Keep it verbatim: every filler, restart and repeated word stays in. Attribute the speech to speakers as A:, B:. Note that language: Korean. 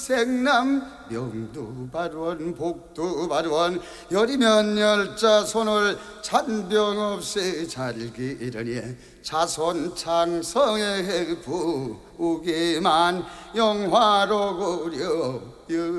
A: 생남 명두발원 복두발원 열이면 열자 손을 잔병 없이 잘 기르니 자손 창성의 부우기만 영화로 그려